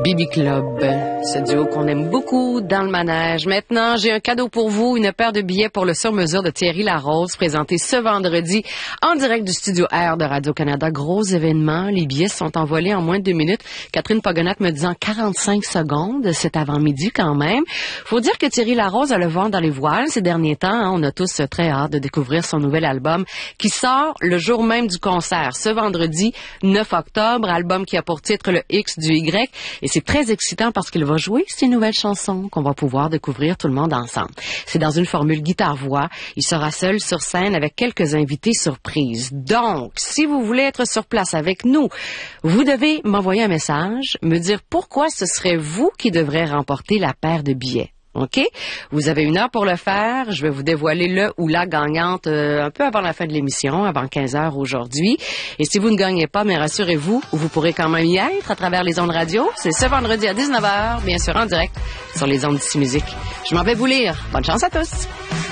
Bibi Club, ce duo qu'on aime beaucoup dans le manège. Maintenant, j'ai un cadeau pour vous, une paire de billets pour le sur-mesure de Thierry Larose, présenté ce vendredi en direct du Studio R de Radio-Canada. Gros événement, les billets sont envolés en moins de 2 minutes. Catherine Pogonat me disant 45 secondes, c'est avant-midi quand même. Faut dire que Thierry Larose a le vent dans les voiles ces derniers temps. Hein. On a tous très hâte de découvrir son nouvel album qui sort le jour même du concert, ce vendredi 9 octobre, album qui a pour titre le X du Y. Et c'est très excitant parce qu'il va jouer ces nouvelles chansons qu'on va pouvoir découvrir tout le monde ensemble. C'est dans une formule guitare-voix. Il sera seul sur scène avec quelques invités surprises. Donc, si vous voulez être sur place avec nous, vous devez m'envoyer un message, me dire pourquoi ce serait vous qui devrez remporter la paire de billets. OK? Vous avez 1 heure pour le faire. Je vais vous dévoiler le ou la gagnante un peu avant la fin de l'émission, avant 15 heures aujourd'hui. Et si vous ne gagnez pas, mais rassurez-vous, vous pourrez quand même y être à travers les ondes radio. C'est ce vendredi à 19h, bien sûr en direct sur les ondes d'ici musique. Je m'en vais vous lire. Bonne chance à tous!